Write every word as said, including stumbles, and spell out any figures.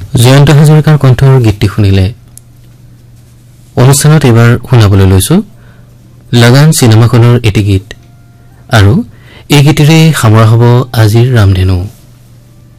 জয়ন্ত হাজৰিকাৰ কণ্ঠৰ গীতটি শুনিলে অনুষ্ঠানত এবাৰ শুনাবলৈ লৈছো লাগান চিনেমাখনৰ এটি গীত আৰু এই গীতেৰে সামৰা হ'ব আজিৰ ৰামধেনু।